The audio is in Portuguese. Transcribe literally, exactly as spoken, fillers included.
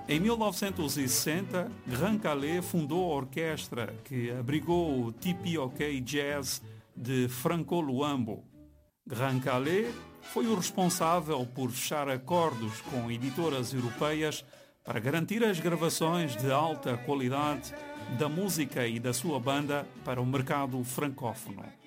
Em mil novecentos e sessenta, Grand Calais fundou a orquestra que abrigou o T P O K Jazz de Franco Luambo. Grand Calais foi o responsável por fechar acordos com editoras europeias para garantir as gravações de alta qualidade da música e da sua banda para o mercado francófono.